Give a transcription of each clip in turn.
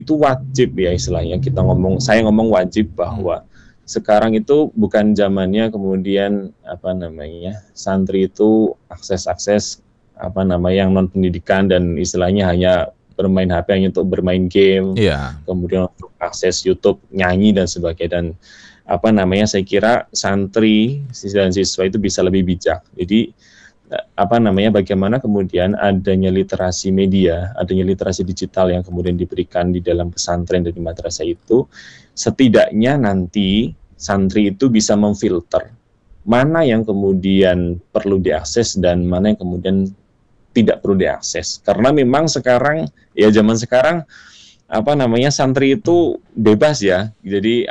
itu wajib ya istilahnya, saya ngomong wajib bahwa sekarang itu bukan zamannya kemudian santri itu akses yang non pendidikan dan istilahnya hanya bermain HP hanya untuk bermain game, kemudian untuk akses YouTube, nyanyi dan sebagainya. Dan saya kira santri dan siswa itu bisa lebih bijak. Jadi bagaimana kemudian adanya literasi media, adanya literasi digital yang kemudian diberikan di dalam pesantren dan di madrasah itu, setidaknya nanti santri itu bisa memfilter mana yang kemudian perlu diakses dan mana yang kemudian tidak perlu diakses. Karena memang sekarang, ya zaman sekarang, santri itu bebas ya. Jadi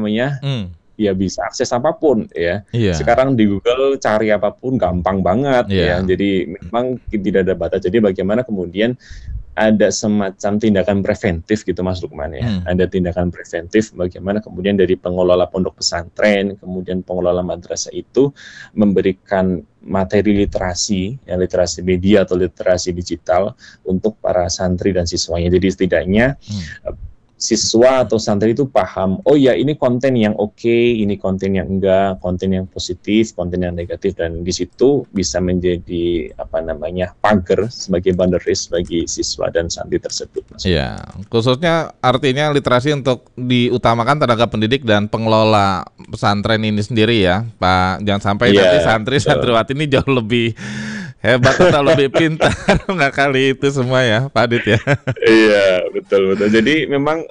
ya bisa akses apapun ya. Sekarang di Google cari apapun gampang banget ya. Jadi memang tidak ada batas. Jadi bagaimana kemudian ada semacam tindakan preventif gitu Mas Lukman ya. Ada tindakan preventif bagaimana kemudian dari pengelola pondok pesantren, kemudian pengelola madrasah itu memberikan materi literasi, ya, literasi media atau literasi digital untuk para santri dan siswanya. Jadi setidaknya siswa atau santri itu paham, oh ya ini konten yang oke, ini konten yang enggak, konten yang positif, konten yang negatif, dan di situ bisa menjadi pagar sebagai boundaries bagi siswa dan santri tersebut. Iya, khususnya artinya literasi untuk diutamakan tenaga pendidik dan pengelola pesantren ini sendiri ya, Pak. Jangan sampai nanti santri-santriwati ini jauh lebih hebat atau lebih pintar ngakali itu semua ya, Pak Adit ya. Iya, betul. Jadi memang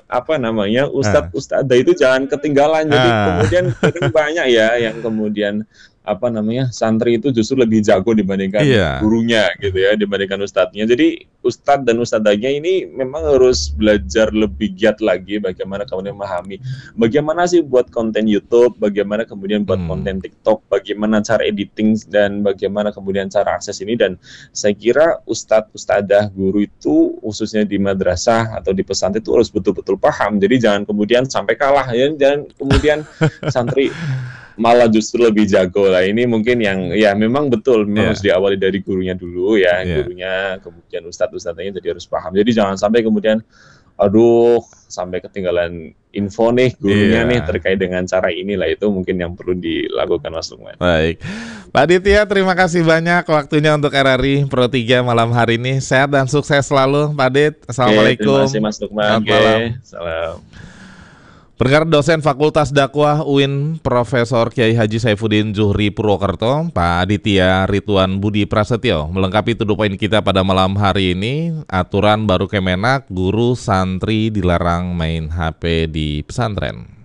ustadz itu jangan ketinggalan. Jadi kemudian banyak ya yang kemudian santri itu justru lebih jago dibandingkan gurunya gitu ya, dibandingkan ustadznya. Jadi ustadz dan ustadzanya ini memang harus belajar lebih giat lagi bagaimana kemudian memahami bagaimana sih buat konten YouTube, bagaimana kemudian buat konten TikTok, bagaimana cara editing dan bagaimana kemudian cara akses ini. Dan saya kira ustadz-ustadzah guru itu khususnya di madrasah atau di pesantren itu harus betul-betul paham. Jadi jangan kemudian sampai kalah ya, jangan kemudian santri malah justru lebih jago lah. Ini mungkin yang ya memang betul harus diawali dari gurunya dulu ya, gurunya, kemudian ustadz-ustadznya jadi harus paham. Jadi jangan sampai kemudian sampai ketinggalan info nih gurunya nih terkait dengan cara inilah. Itu mungkin yang perlu dilakukan Mas Lukman. Baik, Pak Aditya, terima kasih banyak waktunya untuk RRI Pro 3 malam hari ini. Sehat dan sukses selalu Pak Adit. Assalamualaikum. Terima kasih Mas Lukman. Salam. Pendengar, dosen Fakultas Dakwah UIN Profesor Kiai Haji Saifuddin Zuhri Purwokerto, Pak Aditya Ridwan Budi Prasetyo melengkapi to the point kita pada malam hari ini. Aturan baru Kemenak, guru santri dilarang main HP di pesantren.